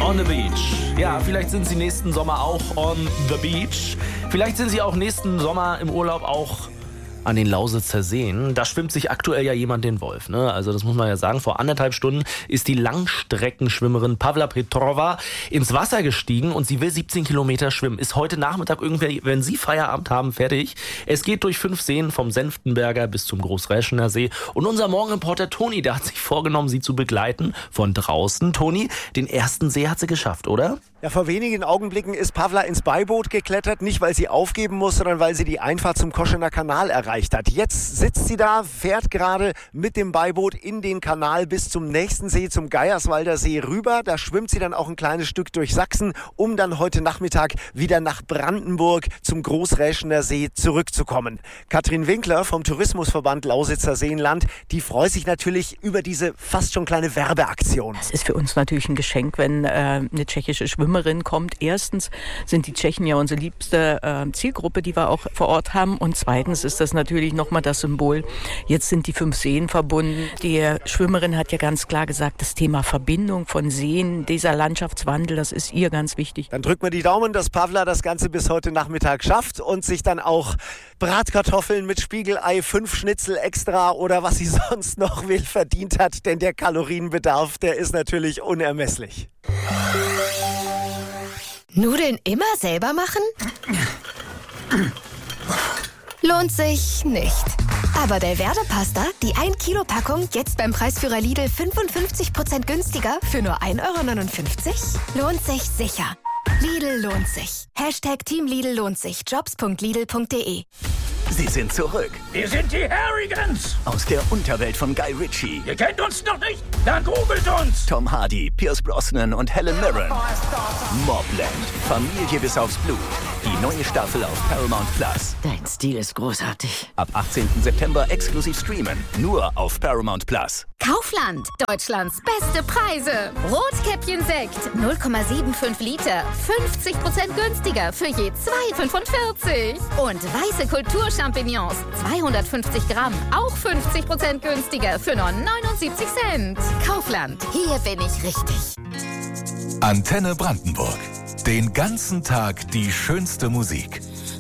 On the beach. Ja, vielleicht sind Sie nächsten Sommer auch on the beach. Vielleicht sind Sie auch nächsten Sommer im Urlaub auch an den Lausitzer Seen. Da schwimmt sich aktuell ja jemand den Wolf, ne? Also das muss man ja sagen. Vor 1,5 Stunden ist die Langstreckenschwimmerin Pavla Petrova ins Wasser gestiegen und sie will 17 Kilometer schwimmen. Ist heute Nachmittag irgendwie, wenn Sie Feierabend haben, fertig. Es geht durch 5 Seen vom Senftenberger bis zum Großräschener See. Und unser Morgenreporter Toni, der hat sich vorgenommen, sie zu begleiten von draußen. Toni, den ersten See hat sie geschafft, oder? Ja, vor wenigen Augenblicken ist Pavla ins Beiboot geklettert, nicht weil sie aufgeben muss, sondern weil sie die Einfahrt zum Koschener Kanal erreicht hat. Jetzt sitzt sie da, fährt gerade mit dem Beiboot in den Kanal bis zum nächsten See, zum Geierswalder See rüber. Da schwimmt sie dann auch ein kleines Stück durch Sachsen, um dann heute Nachmittag wieder nach Brandenburg zum Großräschener See zurückzukommen. Katrin Winkler vom Tourismusverband Lausitzer Seenland, die freut sich natürlich über diese fast schon kleine Werbeaktion. Es ist für uns natürlich ein Geschenk, wenn eine tschechische Schwimmerin kommt. Erstens sind die Tschechen ja unsere liebste Zielgruppe, die wir auch vor Ort haben. Und zweitens ist das natürlich nochmal das Symbol. Jetzt sind die 5 Seen verbunden. Die Schwimmerin hat ja ganz klar gesagt, das Thema Verbindung von Seen, dieser Landschaftswandel, das ist ihr ganz wichtig. Dann drücken wir die Daumen, dass Pavla das Ganze bis heute Nachmittag schafft und sich dann auch Bratkartoffeln mit Spiegelei, 5 Schnitzel extra oder was sie sonst noch will, verdient hat. Denn der Kalorienbedarf, der ist natürlich unermesslich. Nudeln immer selber machen? Lohnt sich nicht. Aber der Werdepasta, die 1 Kilo Packung, jetzt beim Preisführer Lidl 55% günstiger für nur 1,59 €? Lohnt sich sicher. Lidl lohnt sich. Hashtag Team Lidl lohnt sich. Jobs.lidl.de. Sie sind zurück. Wir sind die Harrigans. Aus der Unterwelt von Guy Ritchie. Ihr kennt uns noch nicht? Dann googelt uns. Tom Hardy, Pierce Brosnan und Helen Mirren. Mobland. Familie bis aufs Blut. Die neue Staffel auf Paramount Plus. Dein Stil ist großartig. Ab 18. September exklusiv streamen. Nur auf Paramount Plus. Kaufland. Deutschlands beste Preise. Rotkäppchen-Sekt. 0,75 Liter. 50% günstiger für je 2,45. Und weiße Kulturchampignons. 250 Gramm. Auch 50% günstiger für nur 79 Cent. Kaufland. Hier bin ich richtig. Antenne Brandenburg. Den ganzen Tag die schönste Musik.